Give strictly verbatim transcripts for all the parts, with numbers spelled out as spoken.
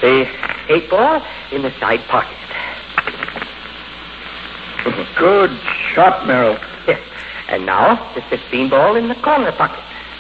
The eight ball in the side pocket. Good shot, Merrill. Yes. And now the fifteen ball in the corner pocket.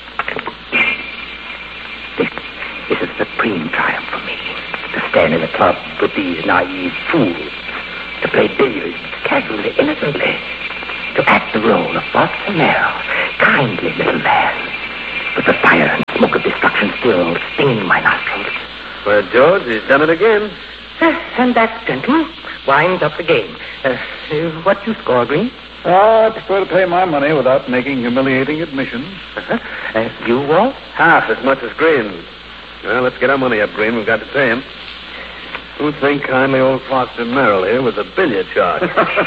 This is a supreme triumph for me. To stand in a club with these naive fools. To play billiards casually, innocently. To act the role of Foster Merrill. Kindly little man. With the fire and smoke of destruction still stinging my nostrils. Well, George, he's done it again. And that, gentlemen, winds up the game. Uh, uh, what you score, Green? I prefer to pay my money without making humiliating admissions. Uh-huh. Uh, you, Walt? Half as much as Green. Well, let's get our money up, Green. We've got to pay him. Who'd think kindly old Foster Merrill here was a billiard shark?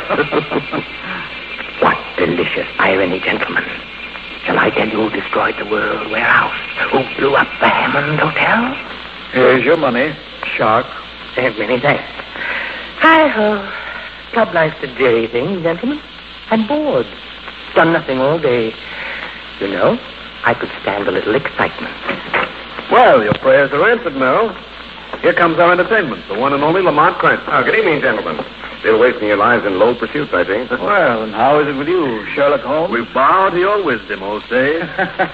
What delicious irony, gentlemen. Shall I tell you who destroyed the World Warehouse? Who blew up the Hammond Hotel? Here's your money, shark. Uh, many thanks. Hi ho. Club life's a dreary thing, gentlemen. I'm bored. Done nothing all day. You know, I could stand a little excitement. Well, your prayers are answered, Merrill. Here comes our entertainment, the one and only Lamont Cranston. Oh, good evening, gentlemen. Still wasting your lives in low pursuits, I think. Well, and how is it with you, Sherlock Holmes? We bow to your wisdom, O'Shea.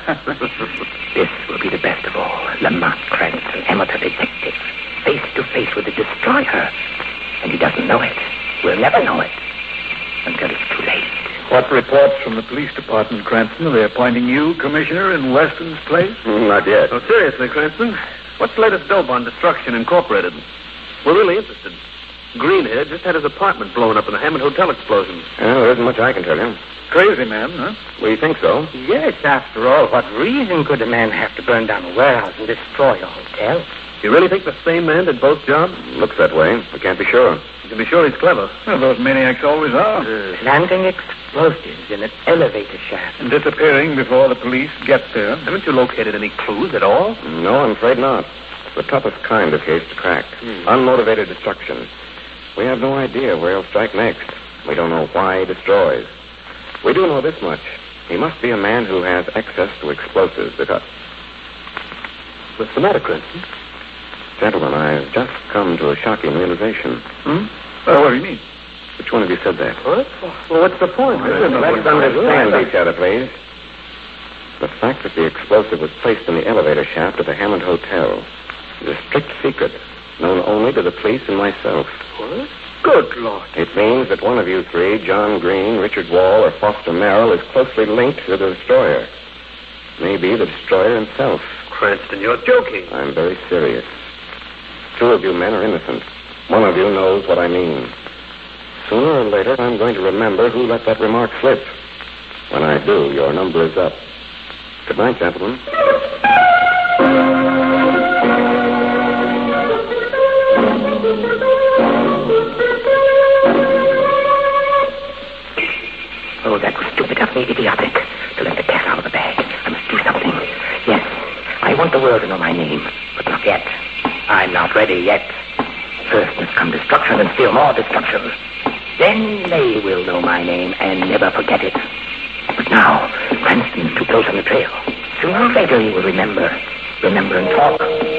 This will be the best of all. Lamont Cranston, amateur detective, face to face with the destroyer. And he doesn't know it. We'll never know it until it's too late. What reports from the police department, Cranston? Are they appointing you commissioner in Weston's place? Mm, not yet. Oh, seriously, Cranston, what's the latest dope on Destruction Incorporated? We're really interested. Green here just had his apartment blown up in the Hammond Hotel explosion. Well, there isn't much I can tell you. Crazy man, huh? We think so. Yes, after all, what reason could a man have to burn down a warehouse and destroy a hotel? You really think the same man did both jobs? Looks that way. We can't be sure. You can be sure he's clever. Well, those maniacs always are. Uh, Planting explosives in an elevator shaft. And disappearing before the police get there. haven't you located any clues at all? No, I'm afraid not. It's the toughest kind of case to crack. Hmm. Unmotivated destruction. We have no idea where he'll strike next. We don't know why he destroys. We do know this much. He must be a man who has access to explosives because... What's the matter, Cranston? Gentlemen, I've just come to a shocking realization. Hmm? Uh, what do you mean? Which one of you said that? What? Well, what's the point? Let's understand each other, please. The fact that the explosive was placed in the elevator shaft of the Hammond Hotel is a strict secret, known only to the police and myself. What? Good Lord. It means that one of you three, John Green, Richard Wall, or Foster Merrill, is closely linked to the destroyer. Maybe the destroyer himself. Cranston, you're joking. I'm very serious. Two of you men are innocent. One of you knows what I mean. Sooner or later, I'm going to remember who let that remark slip. When I do, your number is up. Good night, gentlemen. Oh, that was stupid of me, idiotic, to let the cat out of the bag. I must do something. Yes, I want the world to know my name, but not yet. I'm not ready yet. First must come destruction and still more destruction. Then they will know my name and never forget it. But now, Cranston's too close on the trail. Sooner or later he will remember. Remember and talk.